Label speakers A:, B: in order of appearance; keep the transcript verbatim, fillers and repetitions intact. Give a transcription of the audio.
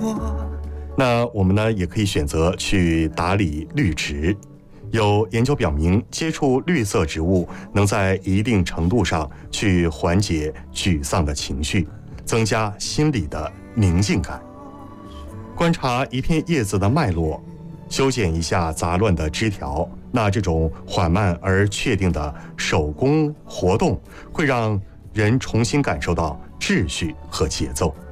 A: 那我们呢，也可以选择去打理绿植。有研究表明，接触绿色植物能在一定程度上去缓解沮丧的情绪，增加心理的宁静感。观察一片叶子的脉络，修剪一下杂乱的枝条，那这种缓慢而确定的手工活动，会让人重新感受到秩序和节奏。